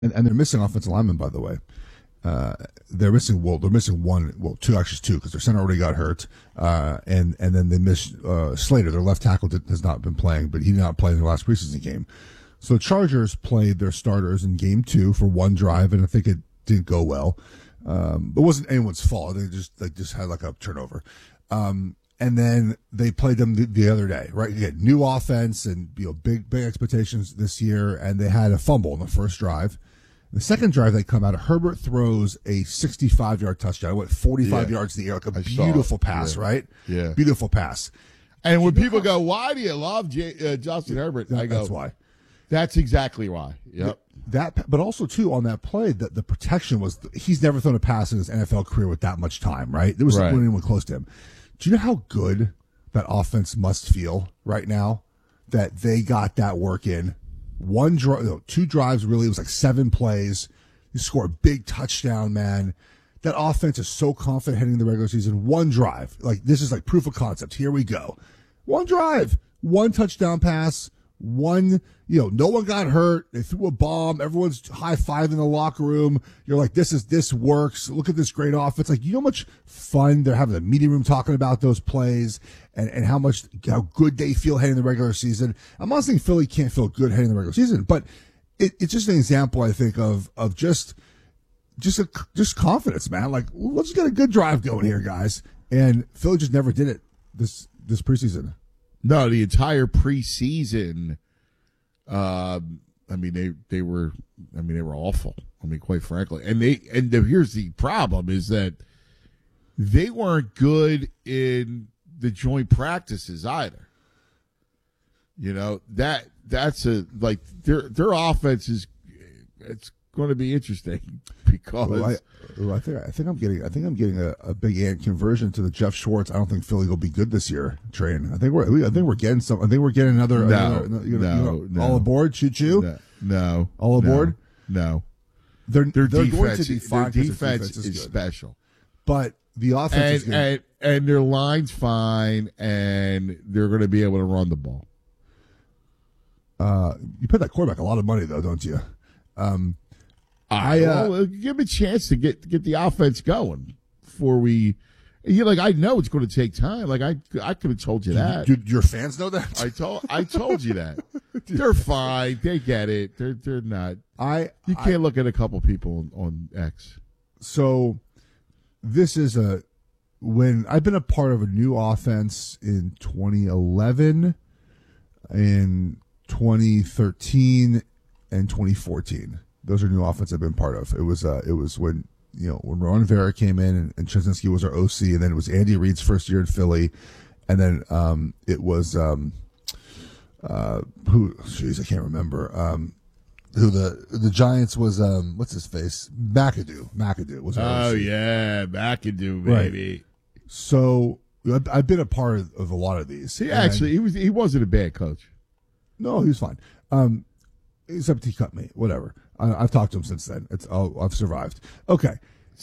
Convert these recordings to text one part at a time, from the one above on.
and they're missing offensive linemen, by the way. They're missing one, two, actually two, because their center already got hurt. And then they missed Slater, their left tackle has not been playing, but he did not play in the last preseason game. So the Chargers played their starters in game 2 for one drive, and I think it didn't go well. It wasn't anyone's fault. They just had like a turnover. And then they played them the other day, right? You get new offense and big expectations this year, and they had a fumble in the first drive. The second drive they come out, Herbert throws a 65-yard touchdown. It went 45 yards in the air, like a beautiful pass, right? Yeah. Beautiful pass. And when people go, why do you love Justin Herbert? I go, that's why. That's exactly why. Yep. But also, too, on that play, the protection was he's never thrown a pass in his NFL career with that much time, right? There wasn't anyone close to him. Do you know how good that offense must feel right now that they got that work in? Two drives, really. It was like 7 plays. You score a big touchdown, man. That offense is so confident heading into the regular season. One drive. Like, this is like proof of concept. Here we go. One drive. One touchdown pass. No one got hurt. They threw a bomb. Everyone's high-fiving in the locker room. You're like, this works. Look at this great offense. Like, you know how much fun they're having in the meeting room talking about those plays and how good they feel heading the regular season. I'm not saying Philly can't feel good heading the regular season, but it's just an example, I think, of just confidence, man. Like, let's get a good drive going here, guys. And Philly just never did it this preseason. No, the entire preseason. They were awful. I mean, quite frankly, here's the problem: is that they weren't good in the joint practices either. That's their offense is. It's going to be interesting because I think I'm getting a big ant conversion to the Jeff Schwartz. I don't think Philly will be good this year train. I think we're getting some. I think we're getting another. No. All aboard, choo choo. No. All aboard. No. Their defense, going to be fine. Their defense is special, but the offense is good. And their line's fine, and they're going to be able to run the ball. You pay that quarterback a lot of money, though, don't you? Give him a chance to get the offense going before we. I know it's going to take time. Like I could have told you that. Do your fans know that? I told you that. They're fine. They get it. They're not. You can't look at a couple people on X. So this is when I've been a part of a new offense in 2011, in 2013, and 2014. Those are new offenses I've been part of. It was when Ron Vera came in and Chesinski was our OC, and then it was Andy Reid's first year in Philly, and then it was I can't remember who the Giants was what's his face McAdoo was our OC. Yeah, McAdoo, baby. Right. So I've been a part of a lot of these. He wasn't a bad coach. No, he was fine. Except he cut me. Whatever. I've talked to him since then. I've survived. Okay.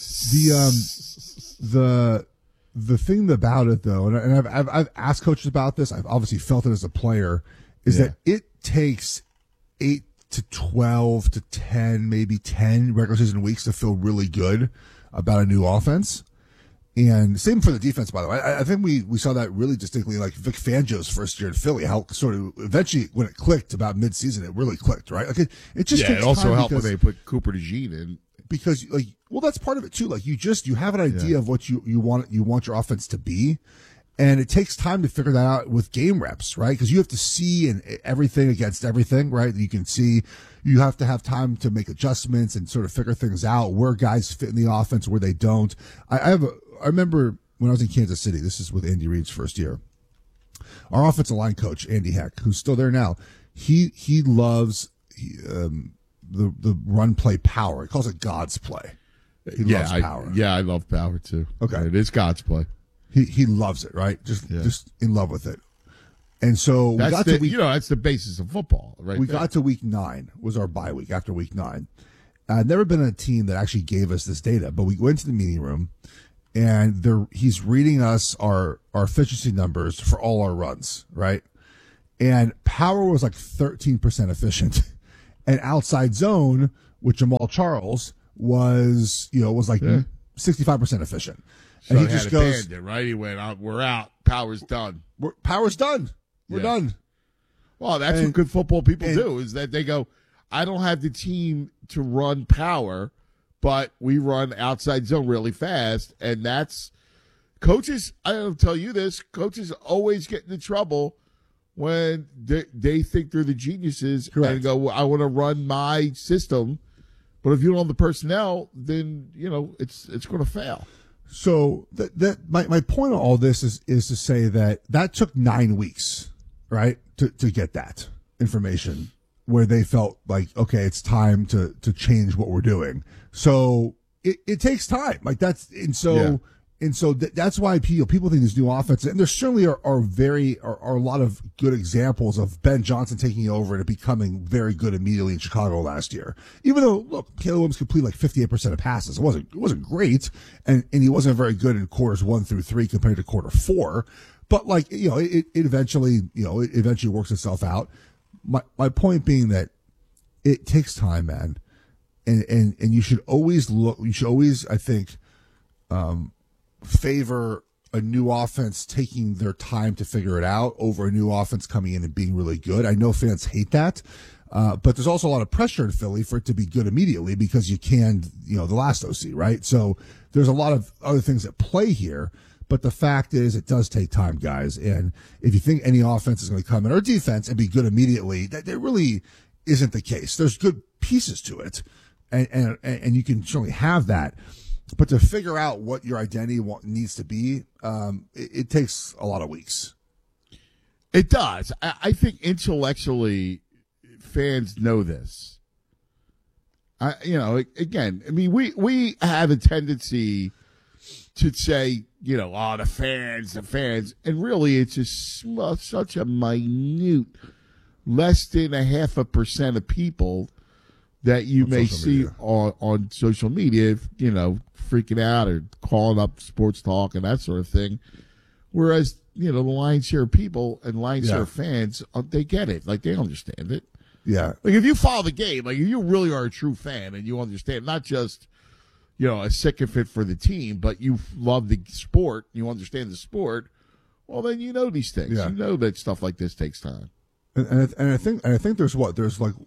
The thing about it though, and I've asked coaches about this. I've obviously felt it as a player, is that it takes 8 to 12 to 10, maybe 10 regular season weeks to feel really good about a new offense. And same for the defense, by the way. I think we saw that really distinctly, like Vic Fangio's first year in Philly, how sort of eventually when it clicked about mid-season, it really clicked, right? Like it just takes it also time helped when they put Cooper DeJean in. Because that's part of it too. Like you have an idea of what you want your offense to be, and it takes time to figure that out with game reps, right? Because you have to see everything against everything, right? You can see. You have to have time to make adjustments and sort of figure things out where guys fit in the offense, where they don't. I remember when I was in Kansas City, this is with Andy Reid's first year, our offensive line coach, Andy Heck, who's still there now, he loves the run play power. He calls it God's play. He loves power. I love power too. Okay. It is God's play. He loves it, right? Just in love with it. And so that's the basis of football, right? We got to week 9, was our bye week after week 9. I'd never been on a team that actually gave us this data, but we went to the meeting room, and he's reading us our efficiency numbers for all our runs, right? And power was like 13% efficient, and outside zone with Jamal Charles was like 65% efficient. So and he just goes, abandoned, right? He went, "We're out. Power's done. Power's done. We're done." Well, that's what good football people do, is that they go, "I don't have the team to run power, but we run outside zone really fast," and that's coaches. I don't tell you this. Coaches always get into trouble when they think they're the geniuses. Correct. And go, "Well, I want to run my system," but if you don't have the personnel, then it's going to fail. So my point of all this is to say that took 9 weeks, right, to get that information where they felt like, okay, it's time to change what we're doing. So it takes time, like that's that's why people think these new offenses, and there certainly are a lot of good examples of Ben Johnson taking over and becoming very good immediately in Chicago last year. Even though, look, Caleb Williams completed like 58% of passes. It wasn't great, and he wasn't very good in quarters 1 through 3 compared to quarter 4. But it eventually works itself out. My point being that it takes time, man, and you should always I think favor a new offense taking their time to figure it out over a new offense coming in and being really good. I know fans hate that, but there's also a lot of pressure in Philly for it to be good immediately because you canned, the last OC, right? So there's a lot of other things at play here, but the fact is it does take time, guys. And if you think any offense is going to come in or defense and be good immediately, that really isn't the case. There's good pieces to it, and you can certainly have that. But to figure out what your identity needs to be, it takes a lot of weeks. It does. I think intellectually, fans know this. Again, I mean, we have a tendency to say, the fans, and really it's just such a minute, less than 0.5% of people that you may see on social media, freaking out or calling up sports talk and that sort of thing. Whereas, the lion's share of people and lion's share of fans, they get it. Like, they understand it. Yeah. Like, if you follow the game, like, if you really are a true fan and you understand, not just, a sycophant for the team, but you love the sport, you understand the sport, well, then you know these things. Yeah. You know that stuff like this takes time. And I think there's 7%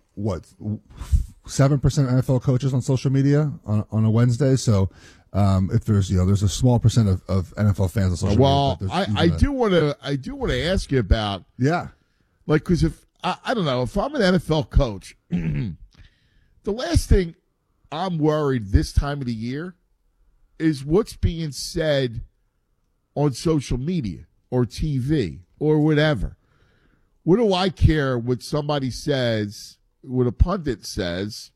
of NFL coaches on social media on a Wednesday. So if there's a small percent of NFL fans on social media. Well, I do want to ask you about because if I don't know, if I'm an NFL coach, the last thing I'm worried this time of the year is what's being said on social media or TV or whatever. What do I care what somebody says, what a pundit says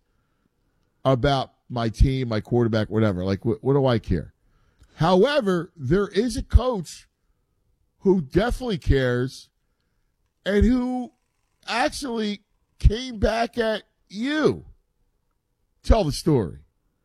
about my team, my quarterback, whatever? Like, what do I care? However, there is a coach who definitely cares and who actually came back at you. Tell the story.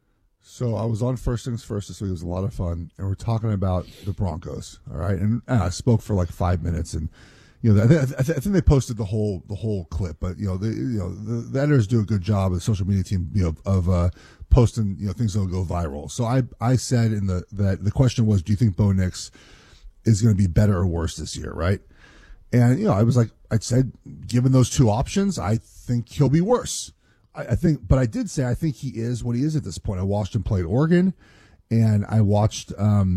So I was on First Things First this week. It was a lot of fun, and we're talking about the Broncos. All right, and I spoke for like 5 minutes, and I think they posted the whole clip, but the editors do a good job. The social media team, of posting things that'll go viral. So I said that the question was, do you think Bo Nix is going to be better or worse this year, right? And I said, given those two options, I think he'll be worse. But I did say I think he is what he is at this point. I watched him play at Oregon, and I watched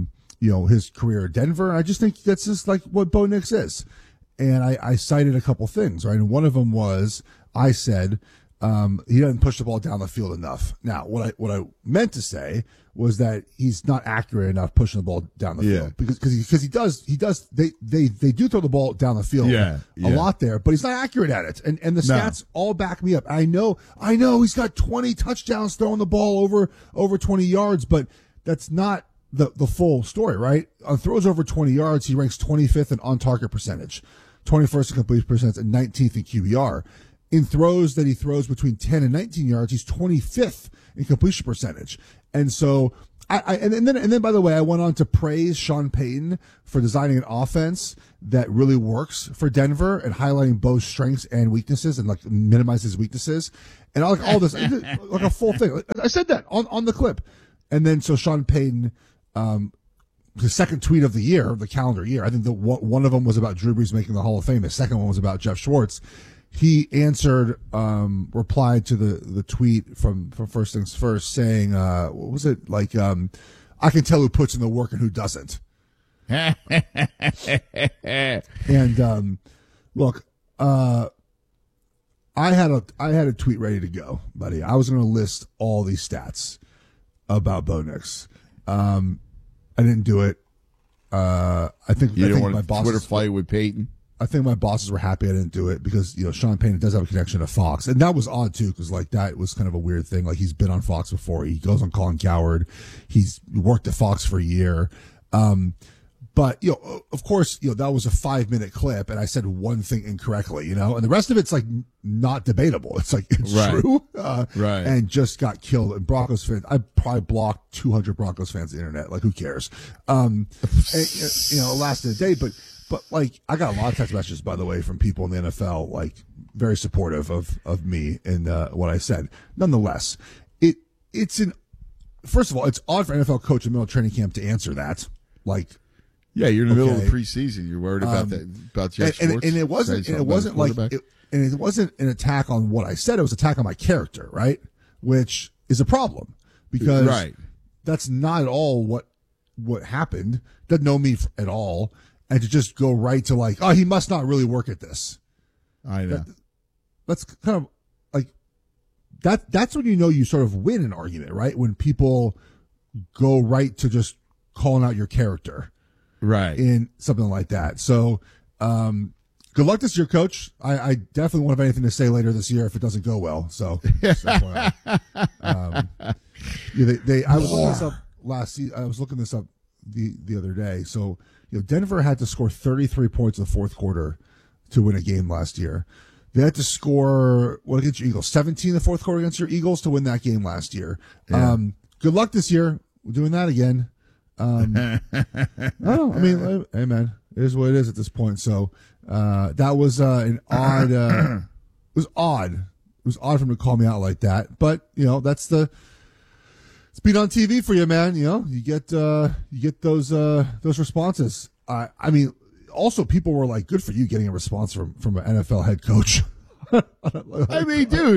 his career at Denver. And I just think that's just like what Bo Nix is. And I cited a couple things, right? And one of them was I said he doesn't push the ball down the field enough. Now, what I meant to say was that he's not accurate enough pushing the ball down the field because he does they do throw the ball down the field a lot there, but he's not accurate at it. And the stats all back me up. I know he's got 20 touchdowns throwing the ball over 20 yards, but that's not the full story, right? On throws over 20 yards, he ranks 25th in on-target percentage, 21st in completion percentage, and 19th in QBR. In throws that he throws between 10 and 19 yards, he's 25th in completion percentage. And so And then by the way, I went on to praise Sean Payton for designing an offense that really works for Denver and highlighting Bo's strengths and weaknesses and like minimize his weaknesses and like all this like a full thing. I said that on the clip, and then so Sean Payton, the second tweet of the year, the calendar year, I think one of them was about Drew Brees making the Hall of Fame. The second one was about Jeff Schwartz. He answered, replied to the tweet from First Things First saying, what was it? Like, I can tell who puts in the work and who doesn't. And, look, I had a tweet ready to go, buddy. I was going to list all these stats about Bo Nix. I didn't do it. I think want my a bosses, Twitter fight with Peyton. I think my bosses were happy I didn't do it because, Sean Payton does have a connection to Fox. And that was odd, too, because, like, that was kind of a weird thing. Like, he's been on Fox before. He goes on Colin Cowherd. He's worked at Fox for a year. But, of course, that was a 5-minute clip, and I said one thing incorrectly, and the rest of it's, like, not debatable. It's like, it's true. Right. And just got killed. And Broncos fans, I probably blocked 200 Broncos fans on the internet. Like, who cares? And, it lasted a day, but like, I got a lot of text messages, by the way, from people in the NFL, like, very supportive of me and what I said. Nonetheless, first of all, it's odd for an NFL coach in the middle of training camp to answer that. Like, yeah, you're in the middle of the preseason. You're worried about that, about Jeff Schwartz. And it wasn't an attack on what I said. It was an attack on my character, right? Which is a problem because that's not at all what happened. Doesn't know me at all. And to just go right to like, oh, he must not really work at this. I know. That's kind of like that. That's when you sort of win an argument, right? When people go right to just calling out your character, right, in something like that. So, good luck this year, Coach. I definitely won't have anything to say later this year if it doesn't go well. So, I was looking this up last season. I was looking this up the other day. So, Denver had to score 33 points in the fourth quarter to win a game last year. They had to score, against your Eagles? 17 in the fourth quarter against your Eagles to win that game last year. Yeah. Good luck this year. We're doing that again. I mean, hey man, it is what it is at this point. So, that was, an odd, it was odd. It was odd for him to call me out like that. But, that's it's being on TV for you, man. You get those responses. I mean, also people were like, good for you getting a response from an NFL head coach. I mean, dude,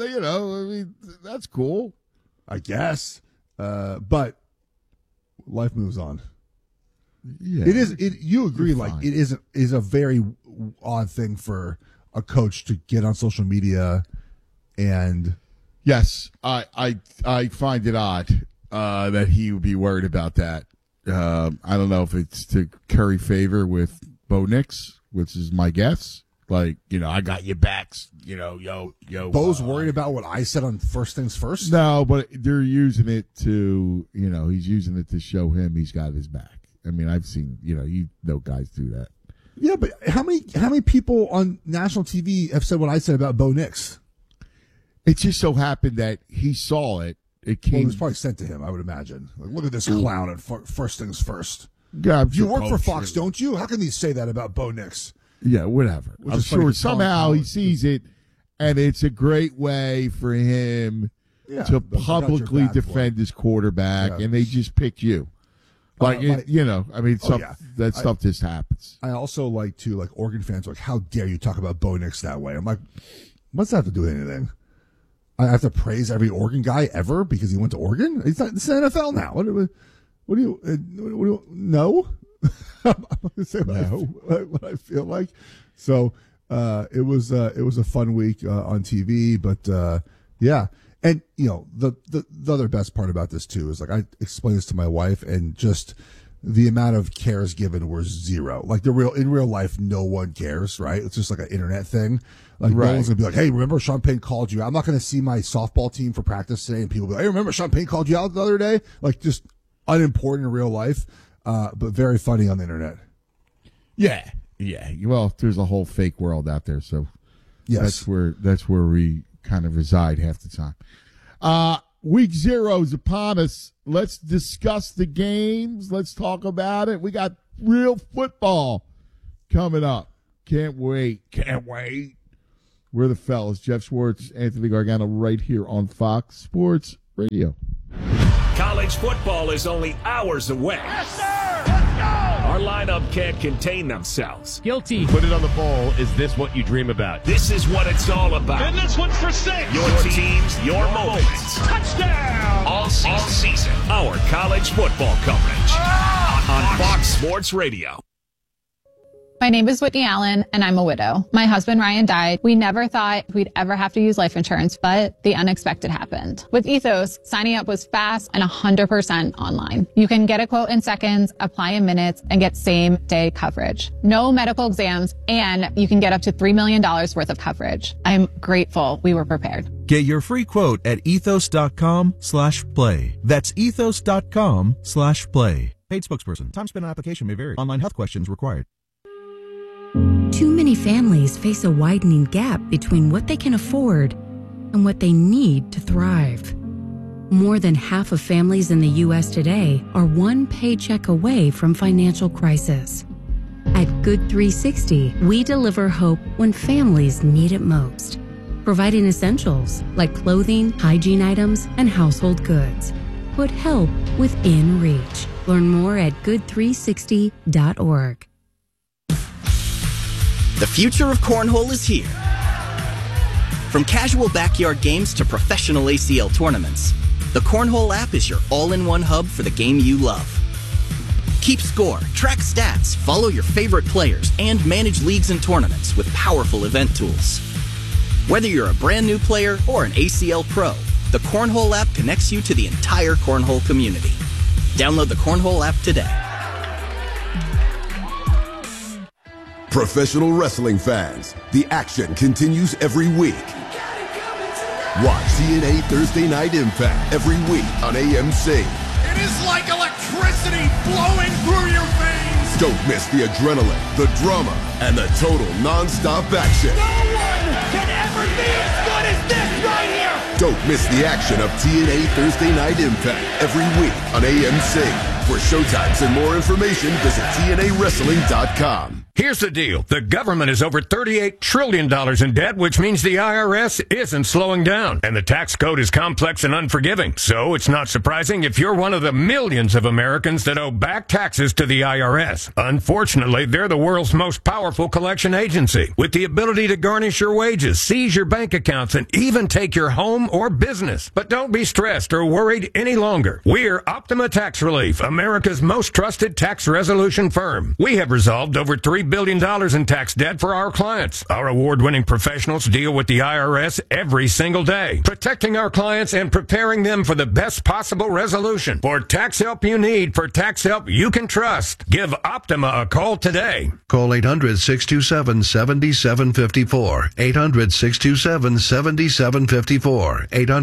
that's cool. I guess. But life moves on. Yeah. You agree, like, it is a very odd thing for a coach to get on social media and. Yes, I find it odd that he would be worried about that. I don't know if it's to curry favor with Bo Nix, which is my guess. Like, I got your backs, yo. Bo's worried about what I said on First Things First? No, but they're using it to, he's using it to show him he's got his back. I mean, I've seen, guys do that. Yeah, but how many people on national TV have said what I said about Bo Nix? It just so happened that he saw it. It came. Well, it was probably sent to him, I would imagine. Like, look at this clown at First Things First. Yeah, you work for Fox, don't you? How can they say that about Bo Nix? Yeah, whatever. I'm sure somehow he sees it, and it's a great way for him to publicly defend his quarterback, and they just picked you. Like, that stuff just happens. I also like to, like, Oregon fans are like, how dare you talk about Bo Nix that way? I'm like, what's that have to do with anything? I have to praise every Oregon guy ever because he went to Oregon? It's not, this is NFL now. What do you no? I'm going to say what I feel like. So, it was a fun week, on TV, but, yeah. And, the other best part about this too is, like, I explained this to my wife, and just the amount of cares given were zero. Like, in real life, no one cares, right? It's just like an internet thing. Like, no one's gonna be like, hey, remember Sean Payton called you out? I'm not gonna see my softball team for practice today, and people be like, hey, remember Sean Payton called you out the other day? Like, just unimportant in real life, but very funny on the internet. Yeah. Yeah. Well, there's a whole fake world out there, so yes, that's where we kind of reside half the time. Week 0 is upon us. Let's discuss the games. Let's talk about it. We got real football coming up. Can't wait. We're the fellas. Jeff Schwartz, Anthony Gargano, right here on Fox Sports Radio. College football is only hours away. Yes, sir! Let's go! Our lineup can't contain themselves. Guilty. Put it on the bowl. Is this what you dream about? This is what it's all about. And this one's for 6. Your teams, your moments. Touchdown! All season. Our college football coverage on Fox Sports Radio. My name is Whitney Allen, and I'm a widow. My husband, Ryan, died. We never thought we'd ever have to use life insurance, but the unexpected happened. With Ethos, signing up was fast and 100% online. You can get a quote in seconds, apply in minutes, and get same-day coverage. No medical exams, and you can get up to $3 million worth of coverage. I'm grateful we were prepared. Get your free quote at ethos.com/play. That's ethos.com/play. Paid spokesperson. Time spent on application may vary. Online health questions required. Too many families face a widening gap between what they can afford and what they need to thrive. More than half of families in the U.S. today are one paycheck away from financial crisis. At Good 360, we deliver hope when families need it most, providing essentials like clothing, hygiene items, and household goods. Put help within reach. Learn more at good360.org. The future of cornhole is here. From casual backyard games to professional ACL tournaments, the Cornhole app is your all-in-one hub for the game you love. Keep score, track stats, follow your favorite players, and manage leagues and tournaments with powerful event tools. Whether you're a brand new player or an ACL pro, the Cornhole app connects you to the entire cornhole community. Download the Cornhole app today. Professional wrestling fans, the action continues every week. Watch TNA Thursday Night Impact every week on AMC. It is like electricity flowing through your veins. Don't miss the adrenaline, the drama, and the total non-stop action. No one can ever be as good as this right here. Don't miss the action of TNA Thursday Night Impact every week on AMC. For showtimes and more information, visit TNAWrestling.com. Here's the deal. The government is over $38 trillion in debt, which means the IRS isn't slowing down. And the tax code is complex and unforgiving. So it's not surprising if you're one of the millions of Americans that owe back taxes to the IRS. Unfortunately, they're the world's most powerful collection agency, with the ability to garnish your wages, seize your bank accounts, and even take your home or business. But don't be stressed or worried any longer. We're Optima Tax Relief, America's most trusted tax resolution firm. We have resolved over $3 billion in tax debt for our clients. Our award-winning professionals deal with the IRS every single day, protecting our clients and preparing them for the best possible resolution. For tax help you need, for tax help you can trust, give Optima a call today. Call 800-627-7754. 800-627-7754.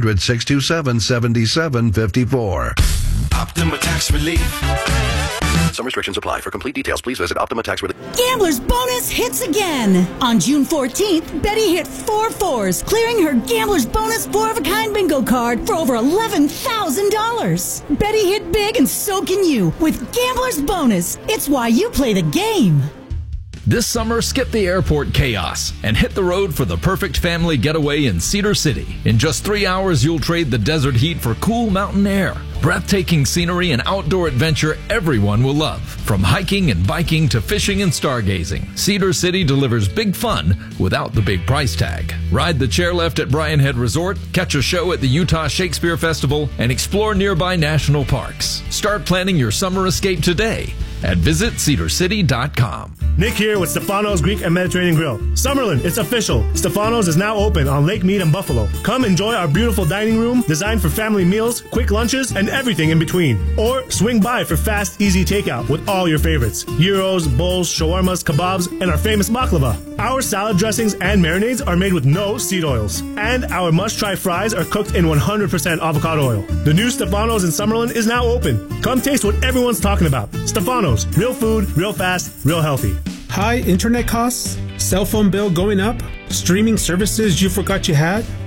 800-627-7754. Optima Tax Relief. Some restrictions apply. For complete details, please visit Optima Tax Relief. Gambler's Bonus hits again. On June 14th, Betty hit 4 4s, clearing her Gambler's Bonus 4-of-a-kind bingo card for over $11,000. Betty hit big, and so can you with Gambler's Bonus. It's why you play the game. This summer, skip the airport chaos and hit the road for the perfect family getaway in Cedar City. In just 3 hours, you'll trade the desert heat for cool mountain air, breathtaking scenery, and outdoor adventure everyone will love. From hiking and biking to fishing and stargazing, Cedar City delivers big fun without the big price tag. Ride the chairlift at Bryan Head Resort, catch a show at the Utah Shakespeare Festival, and explore nearby national parks. Start planning your summer escape today at visitcedarcity.com. Nick here with Stefano's Greek and Mediterranean Grill. Summerlin, it's official. Stefano's is now open on Lake Mead and Buffalo. Come enjoy our beautiful dining room designed for family meals, quick lunches, and everything in between. Or swing by for fast, easy takeout with all your favorites. Gyros, bowls, shawarmas, kebabs, and our famous baklava. Our salad dressings and marinades are made with no seed oils. And our must-try fries are cooked in 100% avocado oil. The new Stefano's in Summerlin is now open. Come taste what everyone's talking about. Stefano's, real food, real fast, real healthy. High internet costs, cell phone bill going up, streaming services you forgot you had.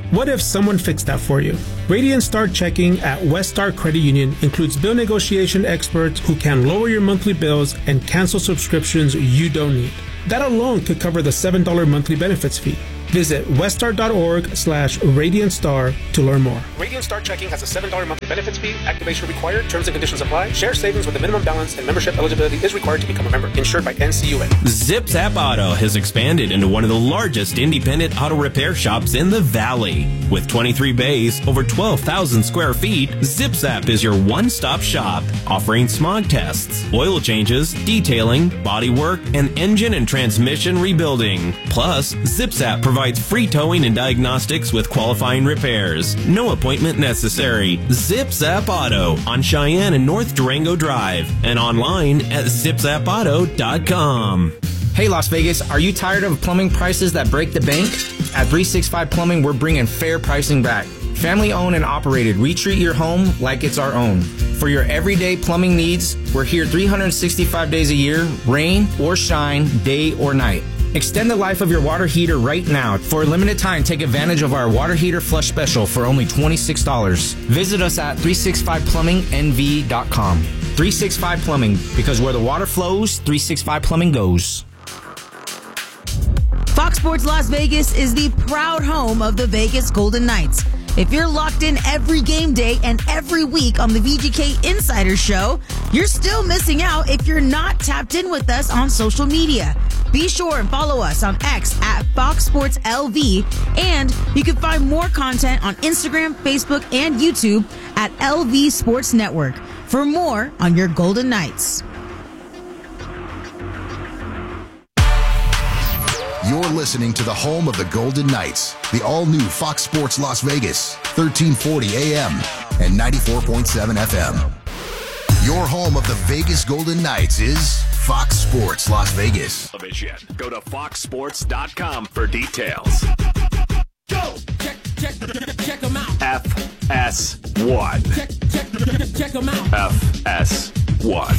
What if someone fixed that for you? Radiant Star Checking at West Star Credit Union includes bill negotiation experts who can lower your monthly bills and cancel subscriptions you don't need. That alone could cover the $7 monthly benefits fee. Visit weststar.org/RadiantStar to learn more. Radiant Star Checking has a $7 monthly benefits fee. Activation required. Terms and conditions apply. Share savings with a minimum balance and membership eligibility is required to become a member. Insured by NCUA. ZipZap Auto has expanded into one of the largest independent auto repair shops in the Valley. With 23 bays, over 12,000 square feet, ZipZap is your one-stop shop, offering smog tests, oil changes, detailing, bodywork, and engine and transmission rebuilding. Plus, ZipZap provides free towing and diagnostics with qualifying repairs. No appointment necessary. ZipZap Auto on Cheyenne and North Durango Drive and online at zipzapauto.com. Hey Las Vegas, are you tired of plumbing prices that break the bank? At 365 Plumbing, we're bringing fair pricing back. Family owned and operated, we treat your home like it's our own. For your everyday plumbing needs, we're here 365 days a year, rain or shine, day or night. Extend the life of your water heater right now. For a limited time, take advantage of our water heater flush special for only $26. Visit us at 365plummingnv.com. 365 Plumbing, because where the water flows, 365 Plumbing goes. Fox Sports Las Vegas is the proud home of the Vegas Golden Knights. If you're locked in every game day and every week on the VGK Insider Show, you're still missing out if you're not tapped in with us on social media. Be sure and follow us on X at Fox Sports LV, and you can find more content on Instagram, Facebook, and YouTube at LV Sports Network for more on your Golden Knights. You're listening to the home of the Golden Knights, the all-new Fox Sports Las Vegas, 1340 AM and 94.7 FM. Your home of the Vegas Golden Knights is Fox Sports Las Vegas. Go to foxsports.com for details. Go! Check them out. FS1. Check them out. FS1.